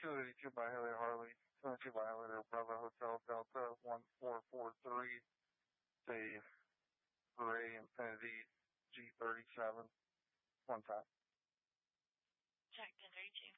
282 by Haley Harley, 22 by Haley Bravo Hotel Delta 1443, say Gray Infinity G37, one time. Check 1032.